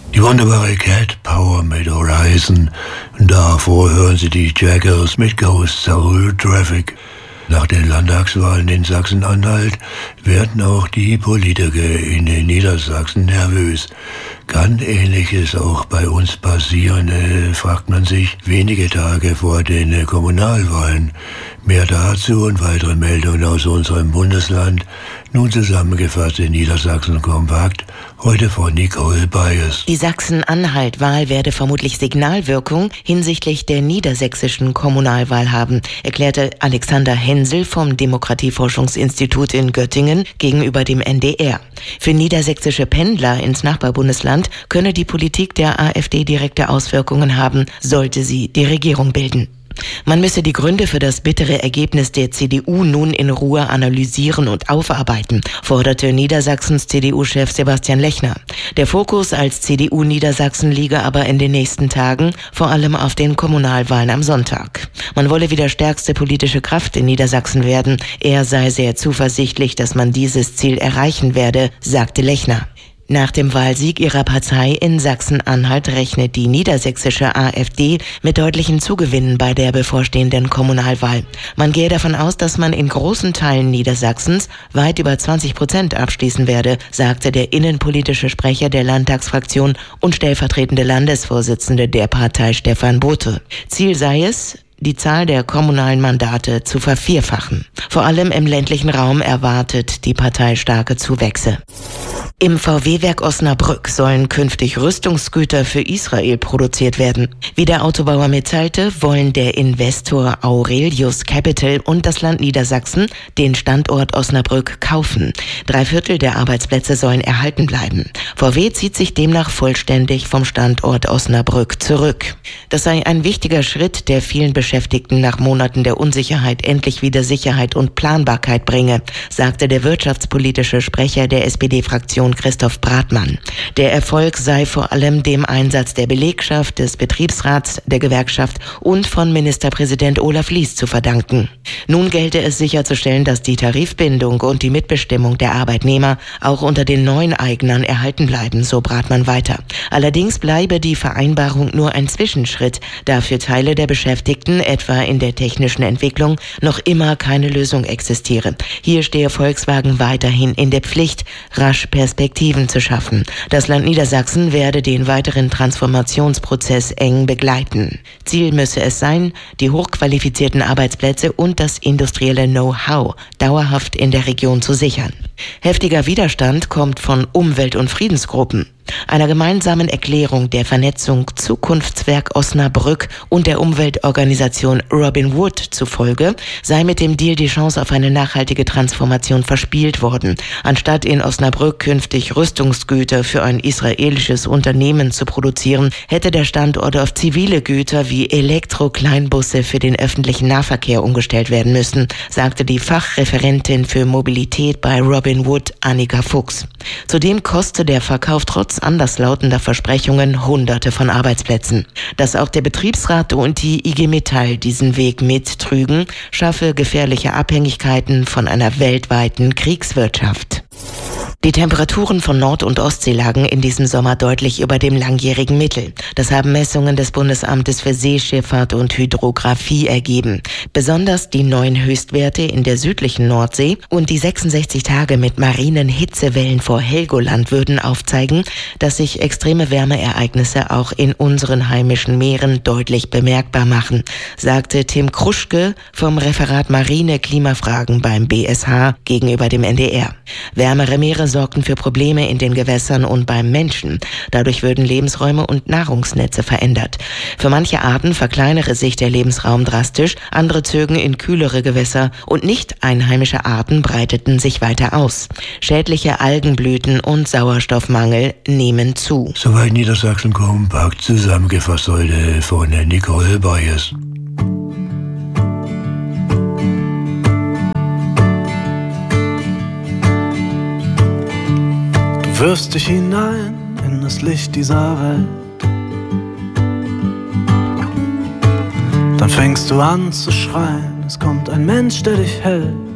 Die wunderbare Cat Power mit Horizon. Davor hören Sie die Jackals mit Ghost Soul Traffic. Nach den Landtagswahlen in Sachsen-Anhalt werden auch die Politiker in den Niedersachsen nervös. Kann Ähnliches auch bei uns passieren, fragt man sich wenige Tage vor den Kommunalwahlen. Mehr dazu und weitere Meldungen aus unserem Bundesland, nun zusammengefasst in Niedersachsen kompakt, heute von Nicole Bayes. Die Sachsen-Anhalt-Wahl werde vermutlich Signalwirkung hinsichtlich der niedersächsischen Kommunalwahl haben, erklärte Alexander Hensel vom Demokratieforschungsinstitut in Göttingen gegenüber dem NDR. Für niedersächsische Pendler ins Nachbarbundesland könne die Politik der AfD direkte Auswirkungen haben, sollte sie die Regierung bilden. Man müsse die Gründe für das bittere Ergebnis der CDU nun in Ruhe analysieren und aufarbeiten, forderte Niedersachsens CDU-Chef Sebastian Lechner. Der Fokus als CDU Niedersachsen liege aber in den nächsten Tagen vor allem auf den Kommunalwahlen am Sonntag. Man wolle wieder stärkste politische Kraft in Niedersachsen werden. Er sei sehr zuversichtlich, dass man dieses Ziel erreichen werde, sagte Lechner. Nach dem Wahlsieg ihrer Partei in Sachsen-Anhalt rechnet die niedersächsische AfD mit deutlichen Zugewinnen bei der bevorstehenden Kommunalwahl. Man gehe davon aus, dass man in großen Teilen Niedersachsens weit über 20% abschließen werde, sagte der innenpolitische Sprecher der Landtagsfraktion und stellvertretende Landesvorsitzende der Partei Stefan Bothe. Ziel sei es, die Zahl der kommunalen Mandate zu vervierfachen. Vor allem im ländlichen Raum erwartet die Partei starke Zuwächse. Im VW-Werk Osnabrück sollen künftig Rüstungsgüter für Israel produziert werden. Wie der Autobauer mitteilte, wollen der Investor Aurelius Capital und das Land Niedersachsen den Standort Osnabrück kaufen. 3/4 der Arbeitsplätze sollen erhalten bleiben. VW zieht sich demnach vollständig vom Standort Osnabrück zurück. Das sei ein wichtiger Schritt, der vielen Beschäftigten nach Monaten der Unsicherheit endlich wieder Sicherheit und Planbarkeit bringe, sagte der wirtschaftspolitische Sprecher der SPD-Fraktion Christoph Bratmann. Der Erfolg sei vor allem dem Einsatz der Belegschaft, des Betriebsrats, der Gewerkschaft und von Ministerpräsident Olaf Lies zu verdanken. Nun gelte es sicherzustellen, dass die Tarifbindung und die Mitbestimmung der Arbeitnehmer auch unter den neuen Eignern erhalten bleiben, so Bratmann weiter. Allerdings bleibe die Vereinbarung nur ein Zwischenschritt, da für Teile der Beschäftigten, etwa in der technischen Entwicklung, noch immer keine Lösung existiere. Hier stehe Volkswagen weiterhin in der Pflicht, rasch Perspektiven zu schaffen. Das Land Niedersachsen werde den weiteren Transformationsprozess eng begleiten. Ziel müsse es sein, die hochqualifizierten Arbeitsplätze und das industrielle Know-how dauerhaft in der Region zu sichern. Heftiger Widerstand kommt von Umwelt- und Friedensgruppen. Einer gemeinsamen Erklärung der Vernetzung Zukunftswerk Osnabrück und der Umweltorganisation Robin Wood zufolge sei mit dem Deal die Chance auf eine nachhaltige Transformation verspielt worden. Anstatt in Osnabrück künftig Rüstungsgüter für ein israelisches Unternehmen zu produzieren, hätte der Standort auf zivile Güter wie Elektro-Kleinbusse für den öffentlichen Nahverkehr umgestellt werden müssen, sagte die Fachreferentin für Mobilität bei Robin Wood, Annika Fuchs. Zudem koste der Verkauf trotz anderslautender Versprechungen Hunderte von Arbeitsplätzen. Dass auch der Betriebsrat und die IG Metall diesen Weg mittrügen, schaffe gefährliche Abhängigkeiten von einer weltweiten Kriegswirtschaft. Die Temperaturen von Nord- und Ostsee lagen in diesem Sommer deutlich über dem langjährigen Mittel. Das haben Messungen des Bundesamtes für Seeschifffahrt und Hydrographie ergeben. Besonders die neuen Höchstwerte in der südlichen Nordsee und die 66 Tage mit marinen Hitzewellen vor Helgoland würden aufzeigen, dass sich extreme Wärmeereignisse auch in unseren heimischen Meeren deutlich bemerkbar machen, sagte Tim Kruschke vom Referat Marine Klimafragen beim BSH gegenüber dem NDR. Wärmere Meere sorgten für Probleme in den Gewässern und beim Menschen. Dadurch würden Lebensräume und Nahrungsnetze verändert. Für manche Arten verkleinere sich der Lebensraum drastisch, andere zögen in kühlere Gewässer und nicht einheimische Arten breiteten sich weiter aus. Schädliche Algenblüten und Sauerstoffmangel nehmen zu. Soweit Niedersachsen kompakt zusammengefasst heute von Nicole Bayes. Du wirfst dich hinein in das Licht dieser Welt. Dann fängst du an zu schreien, es kommt ein Mensch, der dich hält.